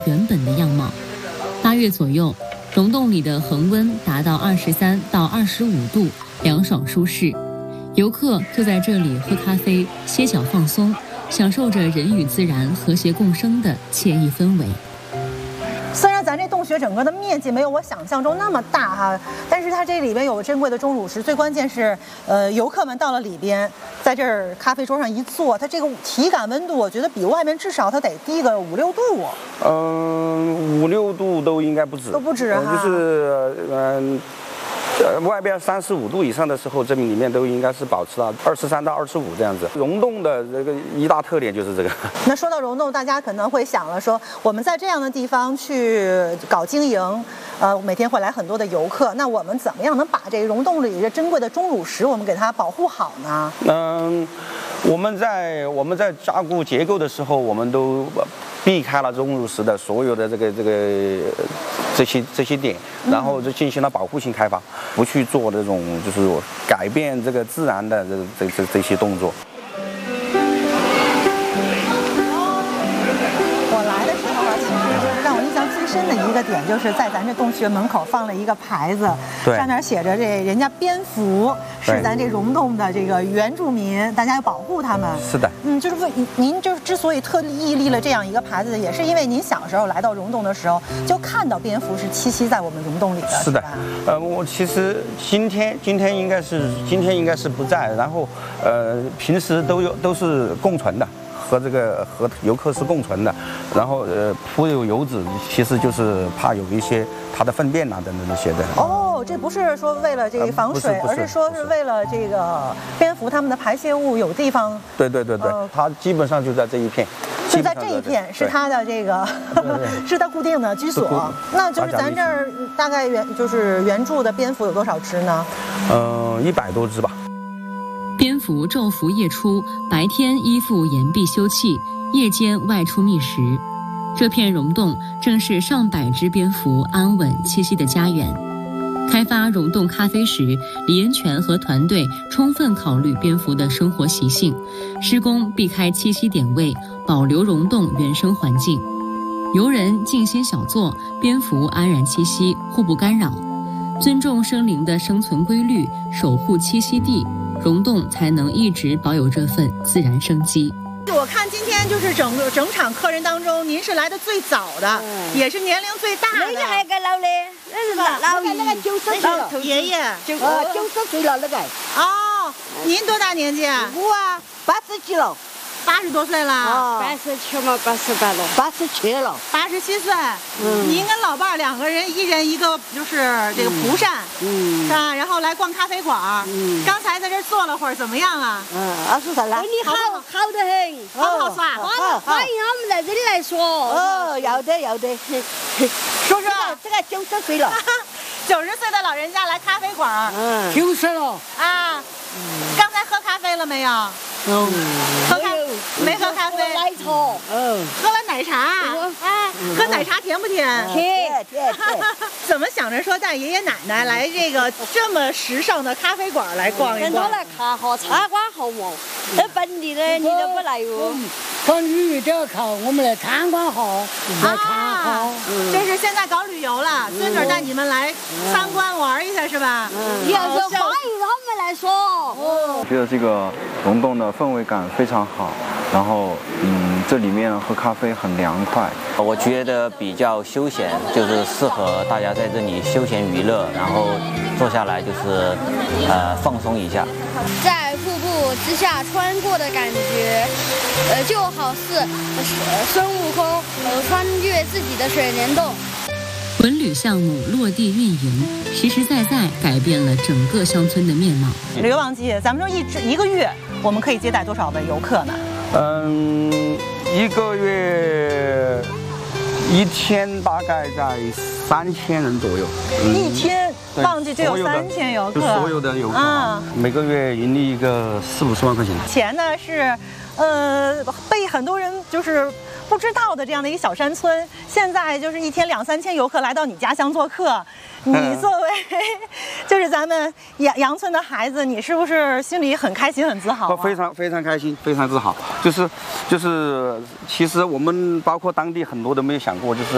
原本的样貌。8月左右，溶洞里的恒温达到23到25度，凉爽舒适。游客就在这里喝咖啡、歇脚放松，享受着人与自然和谐共生的惬意氛围。 虽然咱这洞穴整个的面积没有我想象中那么大哈，但是它这里边有珍贵的钟乳石，最关键是，游客们到了里边，在这儿咖啡桌上一坐，它这个体感温度，我觉得比外面至少它得低个5、6度。 5、6度都应该不止， 都不止哈。 外边35度以上的时候，这里面都应该是保持了23到25这样子。溶洞的这个一大特点就是这个。 那说到溶洞，大家可能会想了说，我们在这样的地方去搞经营，每天会来很多的游客，那我们怎么样能把这个溶洞里的珍贵的钟乳石，我们给它保护好呢？ 我们在加固结构的时候，我们都避开了钟乳石的所有的这些点，然后就进行了保护性开发，不去做这种就是改变这个自然的这些动作。 我来的时候啊，其实就是让我印象最深的一个点，就是在咱这洞穴门口放了一个牌子，上面写着这人家蝙蝠是咱这溶洞的这个原住民，大家要保护他们。 是的， 就是您就是之所以特意立了这样一个牌子，也是因为您小时候来到溶洞的时候，就看到蝙蝠是栖息在我们溶洞里的。 是的，我其实今天应该是不在，然后平时都是共存的。和游客是共存的，然后铺有油纸，其实就是怕有一些它的粪便等等这些的。 哦，这不是说为了这个防水，而是说是为了这个蝙蝠它们的排泄物有地方。 对，它基本上就在这一片。 就在这一片是它的这个，是它固定的居所。那就是咱这儿大概原住的蝙蝠有多少只呢 ？100多只吧。 蝙蝠昼伏夜出，白天依附岩壁休憩，夜间外出觅食。这片溶洞正是上百只蝙蝠安稳栖息的家园。开发溶洞咖啡时，李延全和团队充分考虑蝙蝠的生活习性，施工避开栖息点位，保留溶洞原生环境。游人静心小坐，蝙蝠安然栖息，互不干扰。尊重生灵的生存规律，守护栖息地，溶洞才能一直保有这份自然生机。 我看今天就是整场客人当中，您是来的最早的，也是年龄最大的。 那个还个老的，那是老那个90岁了， 爷爷 90岁了那个。 哦，您多大年纪啊？ 我啊80几了。 80多岁了 ，87嘛，88了，87了 ，87岁。您跟老伴儿2个人，一人一个就是这个蒲扇，是吧？然后来逛咖啡馆。刚才在这坐了会儿，怎么样啊 ？20岁了。你好得很， 好不好耍？ 好，欢迎我们在这里来说。哦，要得。 叔叔， 这个90岁了 ，90岁的老人家来咖啡馆。 90了啊。刚才喝咖啡了没有？没喝咖啡。 奶茶。 喝了奶茶。喝奶茶甜不甜？ 甜。 怎么想着说带爷爷奶奶来这个这么时尚的咖啡馆来逛一逛？ 很多来看好茶馆好嘛，那本地的你都不来哟。 看旅游就靠我们来参观好，来看好。 这是现在搞旅游了，孙女带你们来参观玩一下是吧？ 要是欢迎他们来说。 我觉得这个溶洞的氛围感非常好，然后这里面喝咖啡很凉快。 我觉得比较休闲，就是适合大家在这里休闲娱乐，然后坐下来就是放松一下。 在瀑布之下穿过的感觉，就好似孙悟空穿越自己的水帘洞。 文旅项目落地运营，实实在在改变了整个乡村的面貌。 旅游旺季，咱们说一个月我们可以接待多少位游客呢？ 一个月1天大概在3000人左右。 1天旺季就有3000游客， 所有的游客每个月盈利一个40-50万块钱。 钱呢是被很多人就是不知道的这样的一个小山村，现在就是1天2-3千游客来到你家乡做客，你作为就是咱们杨村的孩子，你是不是心里很开心很自豪非常开心，非常自豪。就是，其实我们包括当地很多都没有想过，就是